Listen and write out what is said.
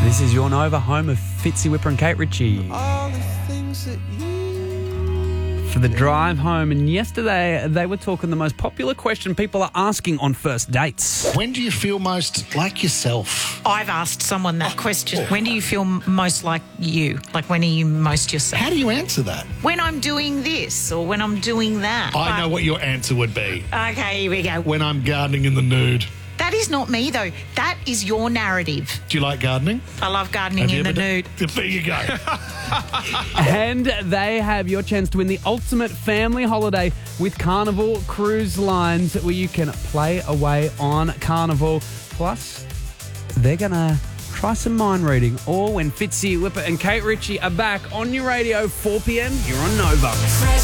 This is your Nova, home of Fitzy Whipper and Kate Ritchie. All the things that For the drive home, and yesterday they were talking the most popular question people are asking on first dates. When do you feel most like yourself? I've asked someone that question. When do you feel most like you? Like, when are you most yourself? How do you answer that? When I'm doing this or when I'm doing that. I know what your answer would be. Okay, here we go. When I'm gardening in the nude. That is not me, though. That is your narrative. Do you like gardening? I love gardening in the nude. There you go. And they have your chance to win the ultimate family holiday with Carnival Cruise Lines, where you can play away on Carnival. Plus, they're going to try some mind reading, all when Fitzy Whipper and Kate Ritchie are back on your radio, 4 p.m. You're on Nova.